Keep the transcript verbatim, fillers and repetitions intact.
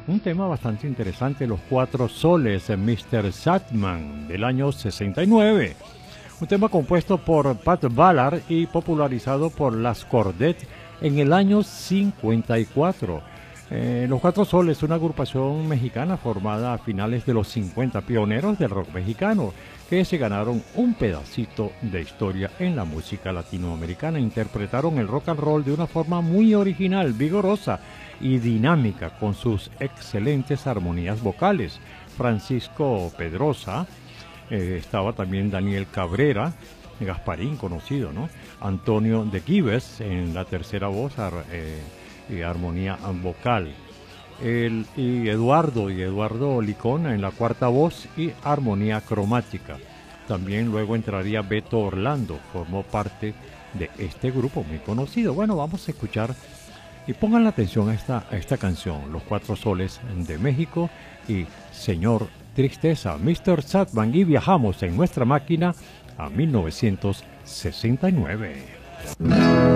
un tema bastante interesante, Los Cuatro Soles, míster Satman, del año sesenta y nueve. Un tema compuesto por Pat Ballard y popularizado por Las Cordet en el año cincuenta y cuatro. Eh, Los Cuatro Soles es una agrupación mexicana formada a finales de los cincuenta, pioneros del rock mexicano, que se ganaron un pedacito de historia en la música latinoamericana. Interpretaron el rock and roll de una forma muy original, vigorosa y dinámica, con sus excelentes armonías vocales. Francisco Pedrosa, eh, estaba también Daniel Cabrera, Gasparín conocido, ¿no? Antonio de Gives en la tercera voz ar, eh, y armonía vocal. El, y Eduardo y Eduardo Licona en la cuarta voz y armonía cromática. También luego entraría Beto Orlando, formó parte de este grupo muy conocido. Bueno, vamos a escuchar y pongan la atención a esta, a esta canción, Los Cuatro Soles de México y Señor Tristeza, míster Satman, y viajamos en nuestra máquina a mil novecientos sesenta y nueve.